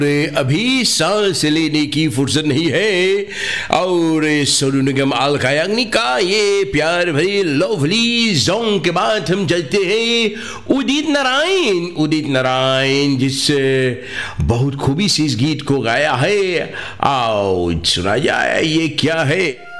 अभी सांस लेने की फुर्सत नहीं है। और सोनू निगम अलका याग्निक का ये प्यार भरी लवली सॉन्ग के बाद हम चलते हैं उदित नारायण जिससे बहुत खूबी से इस गीत को गाया है। आओ सुना जाए ये क्या है।